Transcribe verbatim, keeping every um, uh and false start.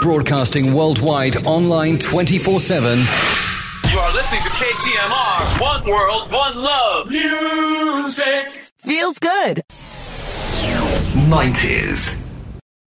Broadcasting worldwide, online twenty-four seven. You are listening to K T M R. One world, one love. Music. Feels good. nineties.